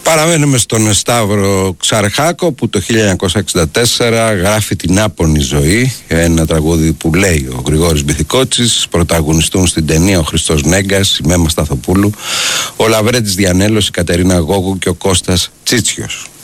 Παραμένουμε στον Σταύρο Ξαρχάκο που το 1964 γράφει την Άπονη ζωή, ένα τραγούδι που λέει ο Γρηγόρης Μπιθικότσης. Πρωταγωνιστούν στην ταινία ο Χριστός Νέγκας, η Μέμμα Σταθοπούλου, ο Λαβρέντης Διανέλος, η Κατερίνα Γόγου και ο Κώστας Τσίτσιος.